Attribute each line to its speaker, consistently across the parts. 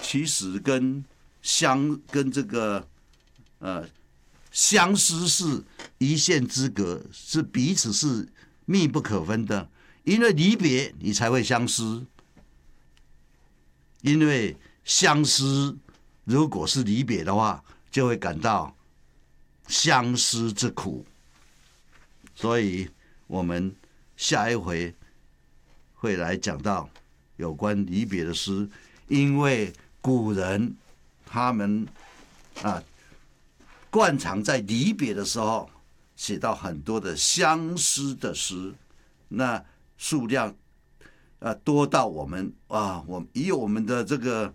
Speaker 1: 其实跟这个相思是一线之隔，是彼此是密不可分的。因为离别，你才会相思；因为相思，如果是离别的话，就会感到相思之苦。所以，我们下一回会来讲到有关离别的诗，因为古人他们惯常在离别的时候写到很多的相思的诗，那数量多到我们以我们的这个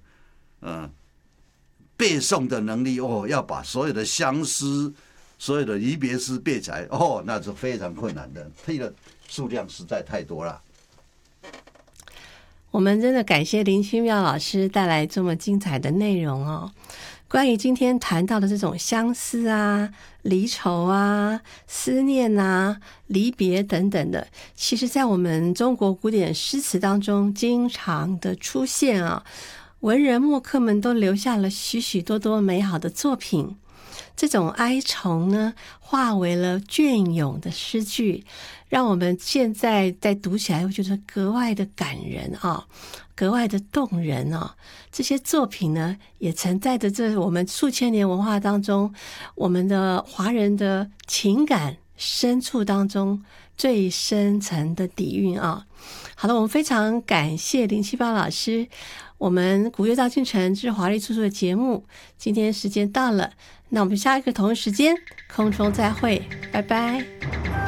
Speaker 1: 背诵的能力要把所有的相思、所有的离别诗背起来那是非常困难的，这个数量实在太多了。
Speaker 2: 我们真的感谢林清妙老师带来这么精彩的内容哦。关于今天谈到的这种相思啊、离愁啊、思念啊、离别等等的，其实在我们中国古典诗词当中经常的出现啊，文人墨客们都留下了许许多多美好的作品。这种哀愁呢，化为了隽永的诗句，让我们现在在读起来会觉得格外的感人啊，格外的动人啊。这些作品呢，也承载着这我们数千年文化当中，我们的华人的情感深处当中最深层的底蕴啊。好的，我们非常感谢林清妙老师。我们古乐造京城之华丽出处的节目，今天时间到了，那我们下一个同一时间空中再会，拜拜。